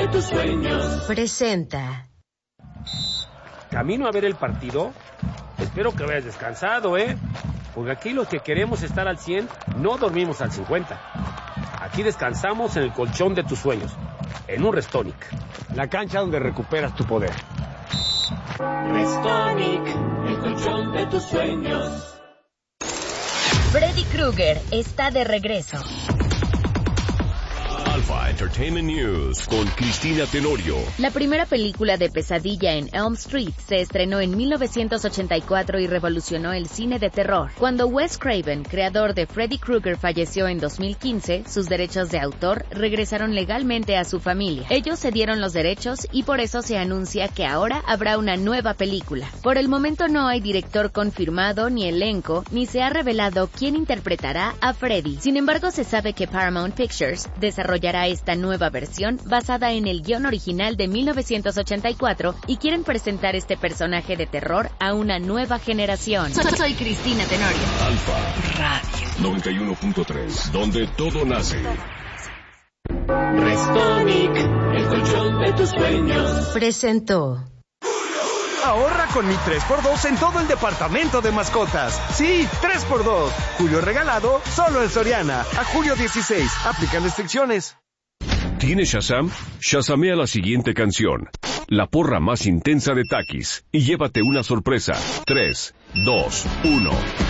de tus sueños. Presenta. ¿Camino a ver el partido? Espero que vayas descansado, ¿eh? Porque aquí los que queremos estar al 100 no dormimos al 50. Aquí descansamos en el colchón de tus sueños, en un Restonic. La cancha donde recuperas tu poder. Restonic, el colchón de tus sueños. Freddy Krueger está de regreso. Alpha Entertainment News con Cristina Tenorio. La primera película de Pesadilla en Elm Street se estrenó en 1984 y revolucionó el cine de terror. Cuando Wes Craven, creador de Freddy Krueger, falleció en 2015, sus derechos de autor regresaron legalmente a su familia. Ellos cedieron los derechos y por eso se anuncia que ahora habrá una nueva película. Por el momento no hay director confirmado, ni elenco, ni se ha revelado quién interpretará a Freddy. Sin embargo, se sabe que Paramount Pictures desarrollará esta nueva versión basada en el guión original de 1984 y quieren presentar este personaje de terror a una nueva generación. Soy Cristina Tenorio. Alpha Radio 91.3, donde todo nace. Restonic, el colchón de tus sueños. Presentó. Ahorra con mi 3x2 en todo el departamento de mascotas. Sí, 3x2. Julio regalado, solo en Soriana. A julio 16. Aplican restricciones. ¿Tienes Shazam? Shazamea la siguiente canción. La porra más intensa de Takis. Y llévate una sorpresa. 3, 2, 1.